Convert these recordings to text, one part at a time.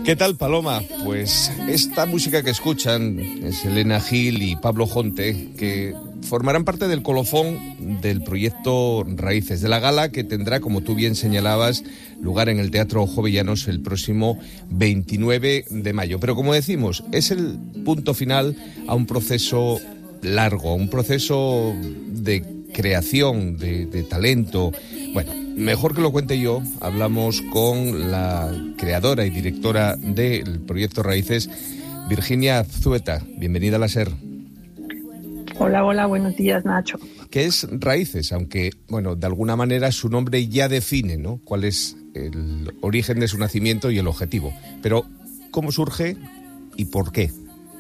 ¿Qué tal, Paloma? Pues esta música que escuchan es Elena Gil y Pablo Jonte, que formarán parte del colofón del proyecto Raíces, de la gala que tendrá, como tú bien señalabas, lugar en el Teatro Jovellanos el próximo 29 de mayo. Pero como decimos, es el punto final a un proceso largo, un proceso de creación, de talento. Bueno, mejor que lo cuente yo, hablamos con la creadora y directora del proyecto Raíces, Virginia Azzueta. Bienvenida a la SER. Hola, buenos días, Nacho. ¿Qué es Raíces? Aunque, bueno, de alguna manera su nombre ya define, ¿no?, cuál es el origen de su nacimiento y el objetivo. Pero, ¿cómo surge y por qué?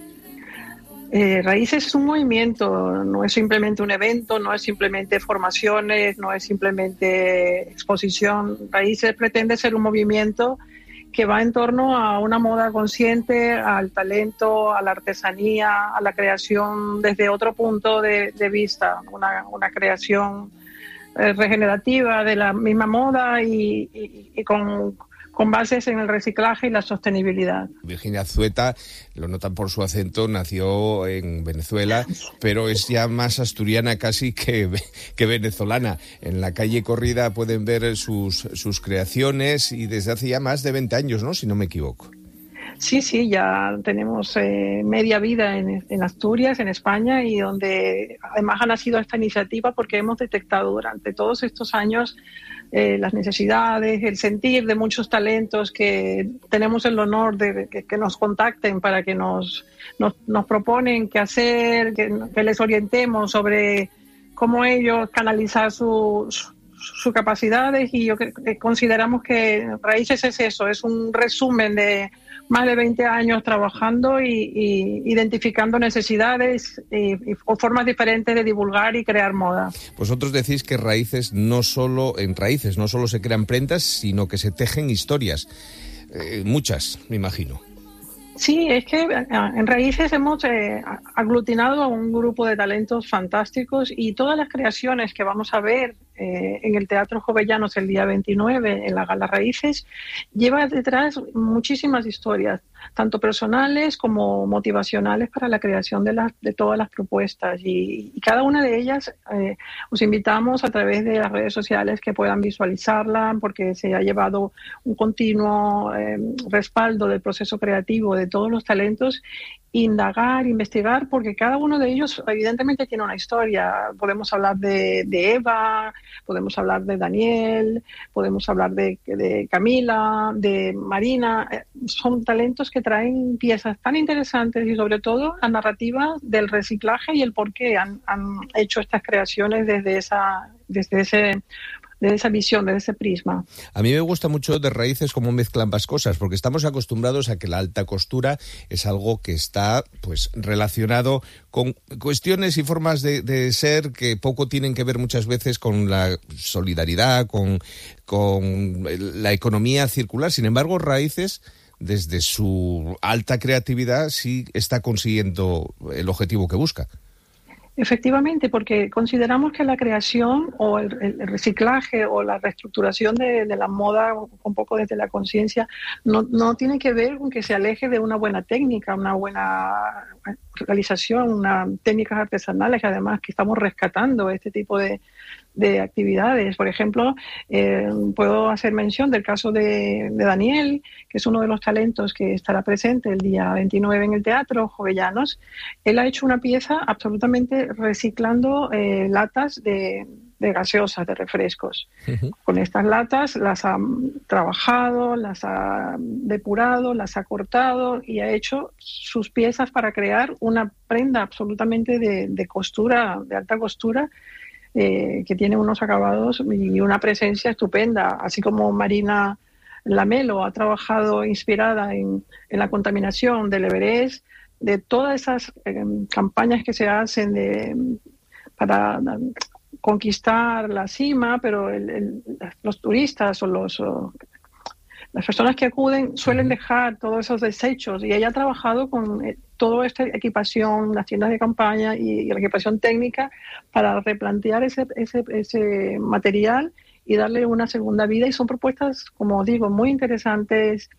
Raíces es un movimiento, no es simplemente un evento, no es simplemente formaciones, no es simplemente exposición. Raíces pretende ser un movimiento que va en torno a una moda consciente, al talento, a la artesanía, a la creación desde otro punto de vista, una creación regenerativa de la misma moda y con bases en el reciclaje y la sostenibilidad. Virginia Azzueta, lo notan por su acento, nació en Venezuela, pero es ya más asturiana casi que venezolana. En la calle Corrida pueden ver sus creaciones y desde hace ya más de 20 años, ¿no?, si no me equivoco. Sí, ya tenemos media vida en Asturias, en España, y donde además ha nacido esta iniciativa porque hemos detectado durante todos estos años las necesidades, el sentir de muchos talentos que tenemos el honor de que nos contacten para que nos proponen qué hacer, que les orientemos sobre cómo ellos canalizar sus capacidades, y consideramos que Raíces es eso, es un resumen de más de 20 años trabajando y identificando necesidades o formas diferentes de divulgar y crear moda. Vosotros decís que en Raíces no solo se crean prendas, sino que se tejen historias. Muchas, me imagino. Sí, es que en Raíces hemos aglutinado a un grupo de talentos fantásticos, y todas las creaciones que vamos a ver en el Teatro Jovellanos el día 29, en la Gala Raíces, lleva detrás muchísimas historias, tanto personales como motivacionales para la creación de todas las propuestas. Y cada una de ellas os invitamos a través de las redes sociales que puedan visualizarla, porque se ha llevado un continuo respaldo del proceso creativo de todos los talentos. Indagar, investigar, porque cada uno de ellos evidentemente tiene una historia. Podemos hablar de Eva, podemos hablar de Daniel, podemos hablar de Camila, de Marina. Son talentos que traen piezas tan interesantes y sobre todo la narrativa del reciclaje y el por qué han hecho estas creaciones desde esa visión, de ese prisma. A mí me gusta mucho de Raíces cómo mezclan ambas cosas, porque estamos acostumbrados a que la alta costura es algo que está pues relacionado con cuestiones y formas de ser que poco tienen que ver muchas veces con la solidaridad, con la economía circular. Sin embargo, Raíces, desde su alta creatividad, sí está consiguiendo el objetivo que busca. Efectivamente, porque consideramos que la creación o el reciclaje o la reestructuración de la moda, un poco desde la conciencia, no tiene que ver con que se aleje de una buena técnica, una buena realización, técnicas artesanales, además que estamos rescatando este tipo de actividades. Por ejemplo, puedo hacer mención del caso de Daniel, que es uno de los talentos que estará presente el día 29 en el Teatro Jovellanos. Él ha hecho una pieza absolutamente reciclando latas de gaseosas, de refrescos. Uh-huh. Con estas latas las ha trabajado, las ha depurado, las ha cortado y ha hecho sus piezas para crear una prenda absolutamente de costura, de alta costura, que tiene unos acabados y una presencia estupenda, así como Marina Lamelo ha trabajado inspirada en la contaminación del Everest, de todas esas campañas que se hacen para conquistar la cima, pero los turistas o las personas que acuden suelen dejar todos esos desechos, y ella ha trabajado con toda esta equipación, las tiendas de campaña y la equipación técnica para replantear ese material y darle una segunda vida, y son propuestas, como digo, muy interesantes,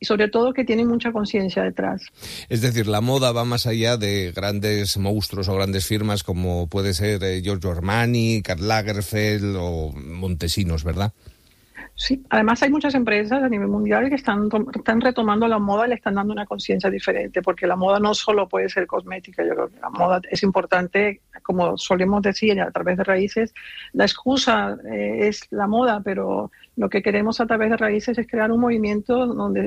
y sobre todo que tienen mucha conciencia detrás. Es decir, la moda va más allá de grandes monstruos o grandes firmas como puede ser Giorgio Armani, Karl Lagerfeld o Montesinos, ¿verdad? Sí, además hay muchas empresas a nivel mundial que están retomando la moda y le están dando una conciencia diferente, porque la moda no solo puede ser cosmética. Yo creo que la moda es importante, como solemos decir a través de Raíces, la excusa es la moda, pero lo que queremos a través de Raíces es crear un movimiento donde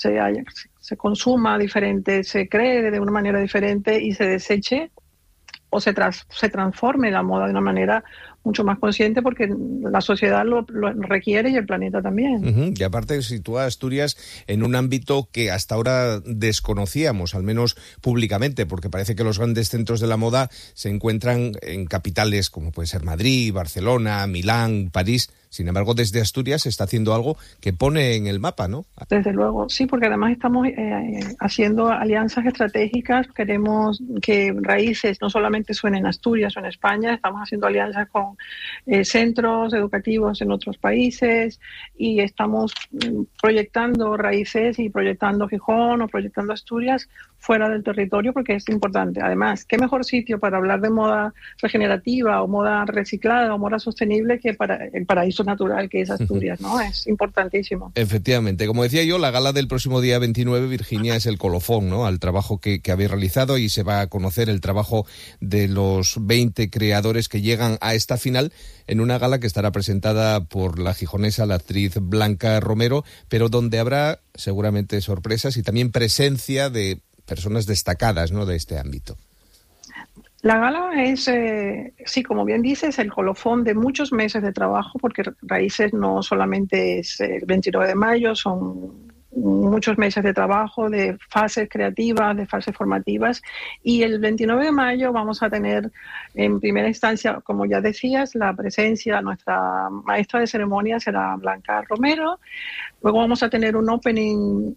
se consuma diferente, se cree de una manera diferente y se deseche o se transforme la moda de una manera mucho más consciente, porque la sociedad lo requiere y el planeta también. Y aparte sitúa Asturias en un ámbito que hasta ahora desconocíamos, al menos públicamente, porque parece que los grandes centros de la moda se encuentran en capitales como puede ser Madrid, Barcelona, Milán, París. Sin embargo, desde Asturias se está haciendo algo que pone en el mapa, ¿no? Desde luego, sí, porque además estamos haciendo alianzas estratégicas. Queremos que Raíces no solamente suene en Asturias o en España, estamos haciendo alianzas con centros educativos en otros países y estamos proyectando Raíces y proyectando Gijón o proyectando Asturias fuera del territorio, porque es importante. Además, ¿qué mejor sitio para hablar de moda regenerativa o moda reciclada o moda sostenible que para el paraíso natural que es Asturias, ¿no? Es importantísimo. Efectivamente. Como decía yo, la gala del próximo día 29, Virginia, es el colofón, ¿no?, al trabajo que habéis realizado, y se va a conocer el trabajo de los 20 creadores que llegan a esta final en una gala que estará presentada por la gijonesa, la actriz Blanca Romero, pero donde habrá seguramente sorpresas y también presencia de personas destacadas, ¿no?, de este ámbito. La gala es, sí, como bien dices, el colofón de muchos meses de trabajo, porque Raíces no solamente es el 29 de mayo, son muchos meses de trabajo, de fases creativas, de fases formativas, y el 29 de mayo vamos a tener en primera instancia, como ya decías, la presencia, nuestra maestra de ceremonia será Blanca Romero. Luego vamos a tener un opening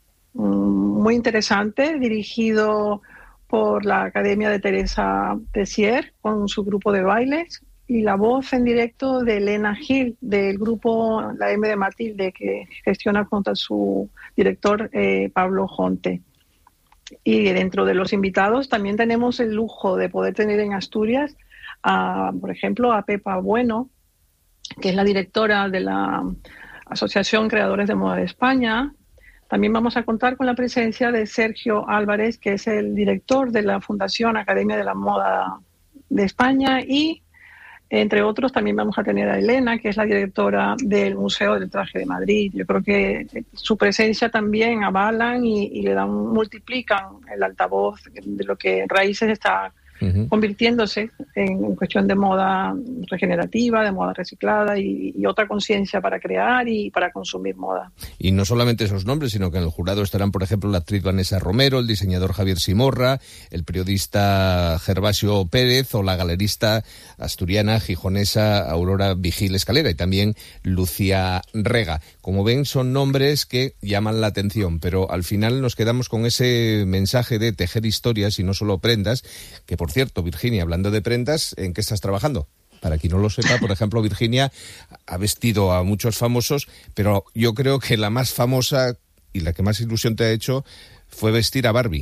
muy interesante dirigido por la Academia de Teresa Tessier con su grupo de bailes, y la voz en directo de Elena Gil del grupo La M de Matilde, que gestiona junto a su director Pablo Jonte. Y dentro de los invitados también tenemos el lujo de poder tener en Asturias por ejemplo, a Pepa Bueno, que es la directora de la Asociación Creadores de Moda de España. También vamos a contar con la presencia de Sergio Álvarez, que es el director de la Fundación Academia de la Moda de España, y entre otros también vamos a tener a Elena, que es la directora del Museo del Traje de Madrid. Yo creo que su presencia también avalan y le multiplican el altavoz de lo que Raíces está convirtiéndose en cuestión de moda regenerativa, de moda reciclada y otra conciencia para crear y para consumir moda. Y no solamente esos nombres, sino que en el jurado estarán, por ejemplo, la actriz Vanessa Romero, el diseñador Javier Simorra, el periodista Gervasio Pérez o la galerista asturiana gijonesa Aurora Vigil Escalera, y también Lucía Rega. Como ven, son nombres que llaman la atención, pero al final nos quedamos con ese mensaje de tejer historias y no solo prendas, que por cierto, Virginia, hablando de prendas, ¿en qué estás trabajando? Para quien no lo sepa, por ejemplo, Virginia ha vestido a muchos famosos, pero yo creo que la más famosa y la que más ilusión te ha hecho fue vestir a Barbie.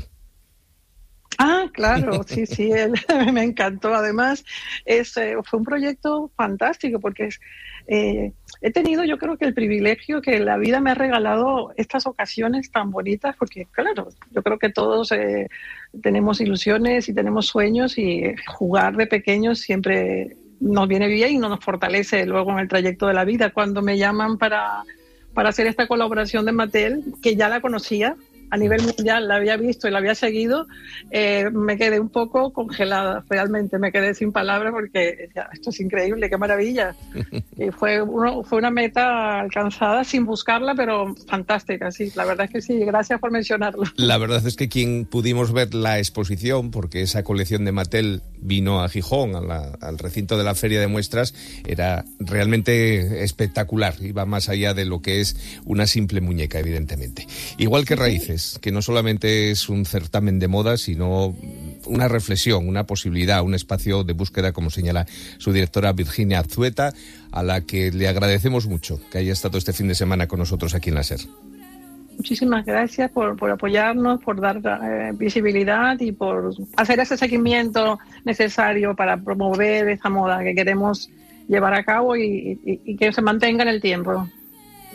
Ah, claro, sí, me encantó. Además, fue un proyecto fantástico porque he tenido, yo creo que el privilegio que la vida me ha regalado estas ocasiones tan bonitas, porque claro, yo creo que todos tenemos ilusiones y tenemos sueños, y jugar de pequeños siempre nos viene bien y nos fortalece luego en el trayecto de la vida. Cuando me llaman para hacer esta colaboración de Mattel, que ya la conocía, a nivel mundial la había visto y la había seguido, me quedé un poco congelada, realmente me quedé sin palabras porque decía, esto es increíble, qué maravilla. Y fue una meta alcanzada sin buscarla, pero fantástica, sí, la verdad es que sí, gracias por mencionarlo. La verdad es que quien pudimos ver la exposición, porque esa colección de Mattel vino a Gijón, al recinto de la Feria de Muestras, era realmente espectacular, iba más allá de lo que es una simple muñeca, evidentemente. Igual que Raíces, que no solamente es un certamen de moda, sino una reflexión, una posibilidad, un espacio de búsqueda, como señala su directora Virginia Azzueta, a la que le agradecemos mucho que haya estado este fin de semana con nosotros aquí en la SER. Muchísimas gracias por apoyarnos, por dar visibilidad y por hacer ese seguimiento necesario para promover esa moda que queremos llevar a cabo y que se mantenga en el tiempo.